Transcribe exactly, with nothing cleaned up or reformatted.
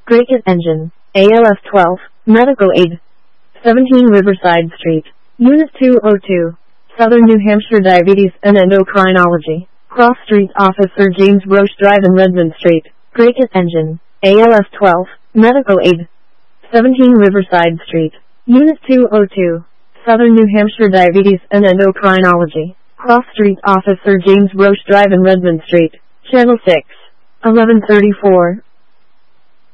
Bracket Engine, A L S twelve, Medical Aid. seventeen Riverside Street, Unit two oh two, Southern New Hampshire Diabetes and Endocrinology. Cross Street Officer James Roche Drive in Redmond Street. Bracket Engine, A L S twelve, Medical Aid. seventeen Riverside Street, Unit two oh two, Southern New Hampshire Diabetes and Endocrinology. Cross Street Officer James Roche Drive in Redmond Street. Channel six, eleven thirty-four.